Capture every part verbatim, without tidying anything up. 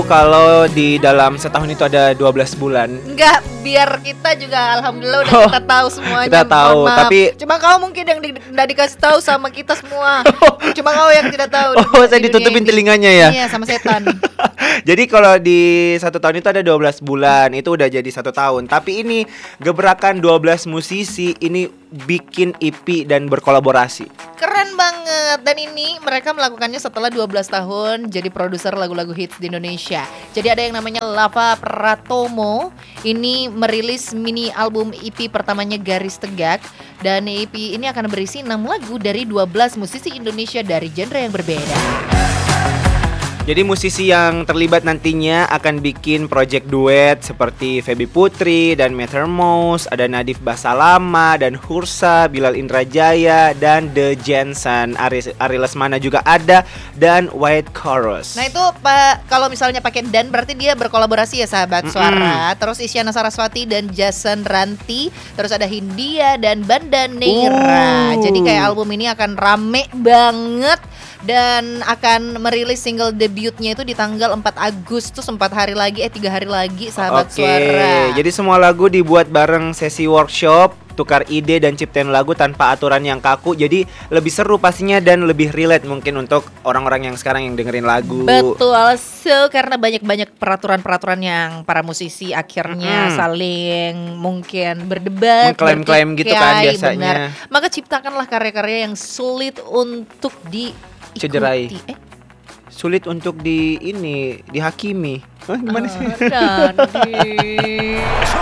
kalau di dalam setahun itu ada dua belas bulan. Enggak, biar kita juga alhamdulillah udah Oh, kita tahu semuanya. kita tahu, Mohon maaf. tapi cuma kau mungkin yang di- nggak dikasih tahu sama kita semua. Cuma kau yang tidak tahu. di- Oh, saya di dunia ditutupin ini. telinganya ya. Iya, sama setan. Jadi kalau di satu tahun itu ada dua belas bulan, itu udah jadi satu tahun. Tapi ini gebrakan dua belas musisi ini bikin E P dan berkolaborasi. Keren banget. Dan ini mereka melakukannya setelah dua belas tahun jadi produser lagu-lagu hits di Indonesia. Jadi ada yang namanya Lava Pratomo. Ini merilis mini album E P pertamanya Garis Tegak. Dan E P ini akan berisi enam lagu dari dua belas musisi Indonesia dari genre yang berbeda. Jadi musisi yang terlibat nantinya akan bikin project duet seperti Feby Putri dan Metermos, ada Nadif Basalama dan Hursa, Bilal Indrajaya dan The Jensen, Ari, Ari Lesmana juga ada dan White Chorus. Nah itu Pak, kalau misalnya pakai dan berarti dia berkolaborasi ya sahabat Mm-mm. suara. Terus Isyana Saraswati dan Jason Ranti. Terus ada Hindia dan Banda Neira. Uh. Jadi kayak album ini akan rame banget. Dan akan merilis single debutnya itu di tanggal empat Agustus, empat hari lagi, eh tiga hari lagi sahabat Oke, suara. jadi semua lagu dibuat bareng sesi workshop, tukar ide dan ciptain lagu tanpa aturan yang kaku. Jadi lebih seru pastinya dan lebih relate mungkin untuk orang-orang yang sekarang yang dengerin lagu. Betul, so karena banyak-banyak peraturan-peraturan yang para musisi akhirnya Mm-mm. saling mungkin berdebat, Mengklaim-klaim gitu kan bertikai, biasanya. benar. Maka ciptakanlah karya-karya yang sulit untuk diikuti. Cederai. Eh, Sulit untuk di ini dihakimi. Hah, gimana sih? oh, Dandi.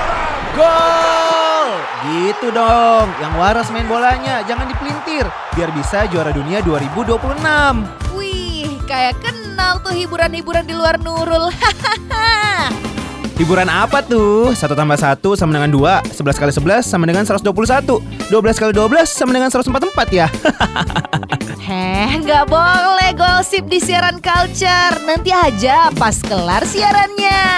Gol! Gitu dong. Yang waras main bolanya, jangan dipelintir biar bisa juara dunia dua ribu dua puluh enam. Wih, kayak kenal tuh hiburan-hiburan di luar Nurul. Hiburan apa tuh? Satu tambah satu sama dengan dua, sebelas kali sebelas sama dengan seratus dua puluh satu, dua belas kali dua belas sama dengan seratus empat puluh empat ya. Heh, nggak boleh gosip di siaran culture. Nanti aja pas kelar siarannya.